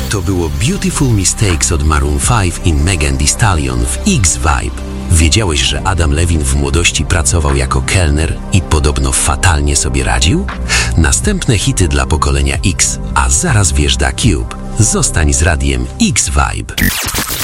To było Beautiful Mistakes od Maroon 5 i Megan Thee Stallion w X-Vibe. Wiedziałeś, że Adam Levine w młodości pracował jako kelner i podobno fatalnie sobie radził? Następne hity dla pokolenia X, a zaraz wjeżdża Cube. Zostań z radiem X-Vibe.